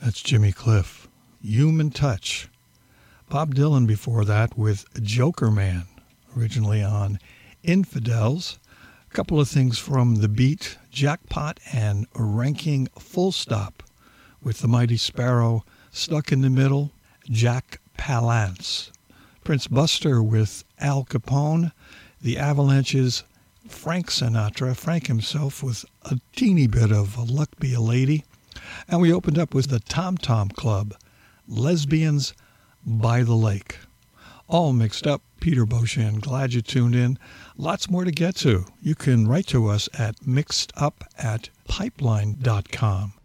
That's Jimmy Cliff. Human Touch. Bob Dylan before that with Joker Man, originally on Infidels. A couple of things from The Beat, Jackpot and Ranking Full Stop with the Mighty Sparrow, Stuck in the Middle, Jack Palance. Prince Buster with Al Capone, The Avalanches, Frank Sinatra, Frank himself with a teeny bit of Luck Be a Lady. And we opened up with the Tom Tom Club, Lesbians by the Lake. All mixed up. Peter Beauchene, glad you tuned in. Lots more to get to. You can write to us at mixedup@pipeline.com.